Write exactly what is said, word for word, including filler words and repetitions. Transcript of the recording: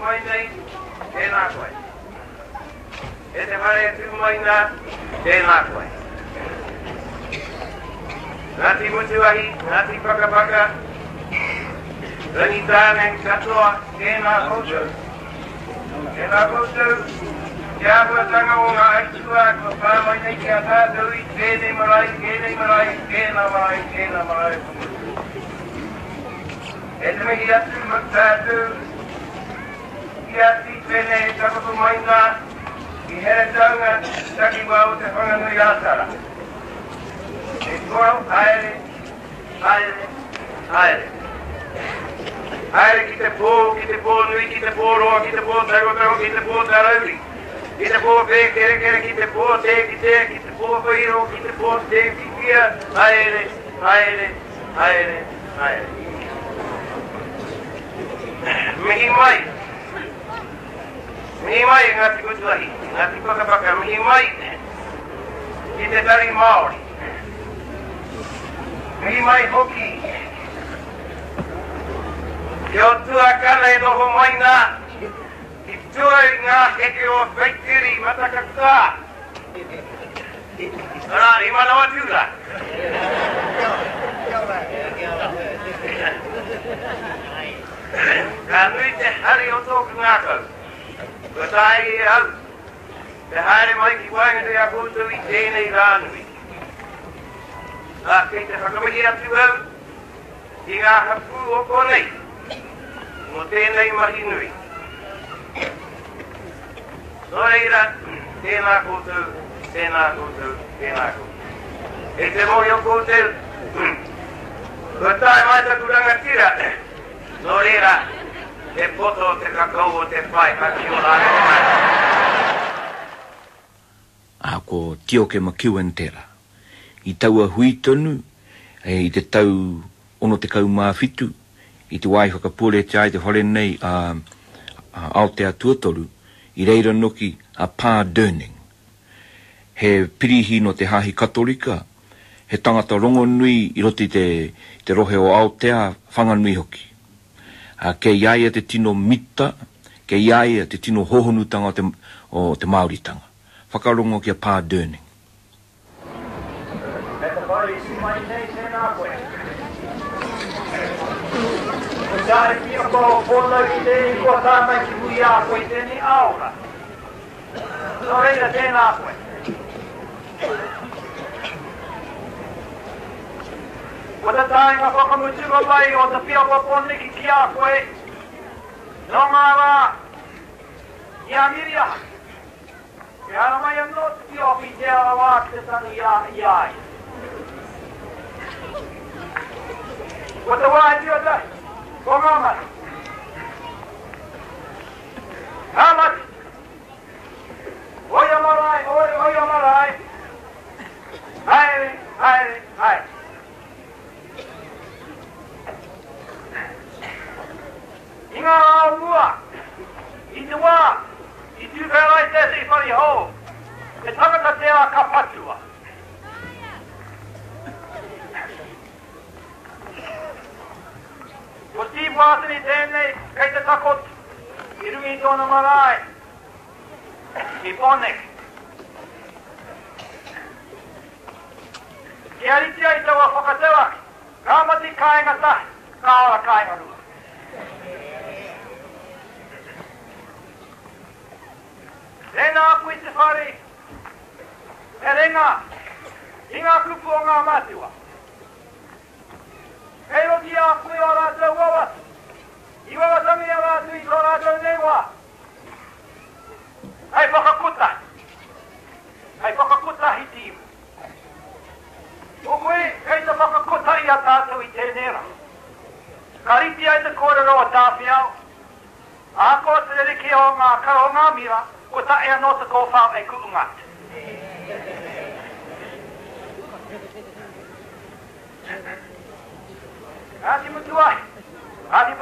mai nei, tēnā koe. E te whare atu mai nā, tēnā koe. Ngāti mutuahi, ngāti pakapaka, rangi tānei katoa, tēnā koutou. Tēnā koutou, te āhuatanga o ngā aitua, ko whāmai nei ki a tātou i tēnei marae, tēnei marae, tēnā marae, tēnā marae. E te mihi atu mak tātou, ki ati tēnei e takoto mai nā, ki here taunga, taki wau te whanganui ātara. E korau, haere, haere, haere. Haere ki te pō, ki te pō nui, ki te pō roa, ki te pō tagotago, ki te pō tarauri. Ki te pō pē kere kere, ki te pō te ki te, ki te pō whairo, ki te pō te ki kia. Haere, haere, haere, haere. Mihi mai. Mihi mai ngāti kutuahi, ngāti pakapaka, mihi mai. Ki te tari Māori. Mihi mai hoki. Ki o tua kana e noho mai nā. Ki tua i ngā heke o whaitiri matakakā. Nā, i mana wa tūra. Ka nui te hari o tōku ngākau. Ko tāi e au. Te haere mai ki wainga te a koutou i tēnei rānui. Nā, kei te whakamahi atu au. I ngā hapu o konei. Mo tēnei mahi nui. Nō reira, tēnā koutou, tēnā koutou, tēnā koutou. E te mohi o koutou, ko tae mai taku rangatira. Nō reira, te poto, te kakau o te whai, haki o rāne mai. A ko Tioke Makiwen tērā. I taua hui tonu, e i te tau ono te kau māwhitu, i te wai whakapore te ai te hore nei a, a Aotea Tuatoru, i reira noki a Pā Durning. He pirihi no te hahi katolika, he tangata rongo nui i roti te, te rohe o Aotea whanganui hoki. A ke iaia te tino mita, ke iaia te tino hohonutanga o te, o te Māoritanga. Whakarongo ki a Pā Durning. E te whare isi mai nei tēnā koe. Tāre ki a kō pōna ki tēni kua tāmai ki hui a koe tēni aura. Nō reira tēnā koe. Ko te tāinga whakamutuka mai o te pia kua pōna ki ki a koe. Nō ngā rā, i a miria. Ke hara mai anō te ki opi te ara wā ki te tangi i ai. Ko te wā i tio tai. Ko ngā mati. Ngā mati. Oia marae, oia, oia marae. Haere, haere, haere. I ngā ao mua, i te wā, i tūwherai te se i whari hou, te tangata te a ka patua. Ko Steve Watson i tēnei, kei te takot, i rungi i tōna marae, i Ponek. Ki aritia i taua whakatewaki, ka mati kāinga tahi, ka ora kāinga rua. Tēnā aku i te whare, e renga, i ngā kupu o ngā matua. Kei roti a koe o rātou wawatu. I wawatangi a rātou i tō rātou newa. Hei whakakuta. Hei whakakuta hi tīmu. O koe, kei te whakakuta i a tātou i tēnera. Ka riti ai te kōrero a tāwhiau. A ko te reki o ngā karo o ngā mira, ko ta e anō te kōwhau e kuungat. Ati mutuai. Ati